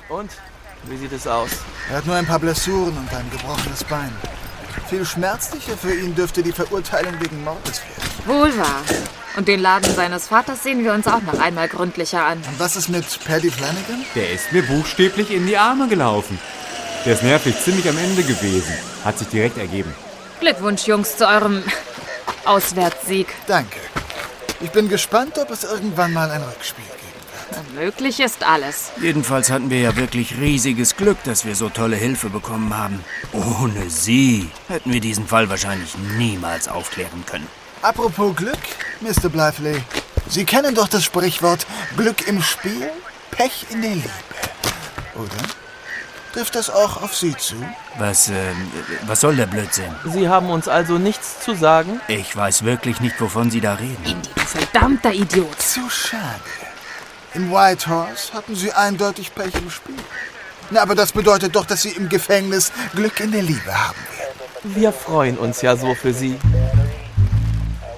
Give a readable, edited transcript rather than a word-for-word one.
Und? Wie sieht es aus? Er hat nur ein paar Blessuren und ein gebrochenes Bein. Viel schmerzlicher für ihn dürfte die Verurteilung wegen Mordes werden. Wohl wahr. Und den Laden seines Vaters sehen wir uns auch noch einmal gründlicher an. Und was ist mit Paddy Flanagan? Der ist mir buchstäblich in die Arme gelaufen. Der ist nervlich ziemlich am Ende gewesen. Hat sich direkt ergeben. Glückwunsch, Jungs, zu eurem Auswärtssieg. Danke. Ich bin gespannt, ob es irgendwann mal ein Rückspiel gibt. Möglich ist alles. Jedenfalls hatten wir ja wirklich riesiges Glück, dass wir so tolle Hilfe bekommen haben. Ohne sie hätten wir diesen Fall wahrscheinlich niemals aufklären können. Apropos Glück, Mr. Blythe, Sie kennen doch das Sprichwort Glück im Spiel, Pech in der Liebe, oder? Trifft das auch auf Sie zu? Was soll der Blödsinn? Sie haben uns also nichts zu sagen? Ich weiß wirklich nicht, wovon Sie da reden. Indy, du verdammter Idiot. Zu schade. Im White Horse hatten Sie eindeutig Pech im Spiel. Na, aber das bedeutet doch, dass Sie im Gefängnis Glück in der Liebe haben werden. Wir freuen uns ja so für Sie.